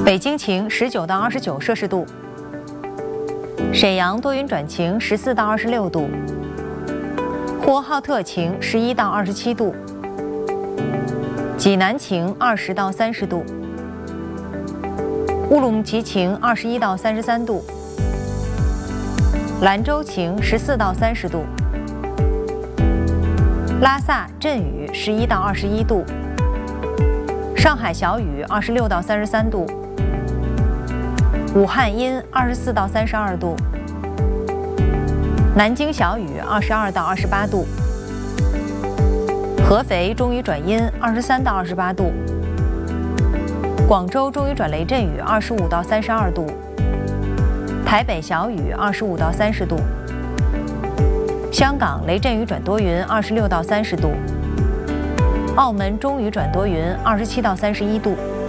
北京晴19到29摄氏度，沈阳多云转晴14到26度，呼和浩特晴11到27度，济南晴20到30度，乌鲁木齐晴21到33度，兰州晴14到30度，拉萨阵雨11到21度，上海小雨26到33度，武汉阴24到32度，南京小雨22到28度，合肥中雨转阴23到28度，广州中雨转雷阵雨25到32度，台北小雨25到30度，香港雷阵雨转多云26到30度，澳门中雨转多云27到31度。